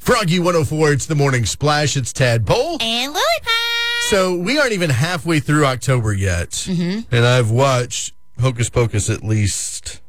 Froggy 104, it's the Morning Splash. It's Tadpole. And Lily Pie. So we aren't even halfway through October yet. Mm-hmm. And I've watched Hocus Pocus at least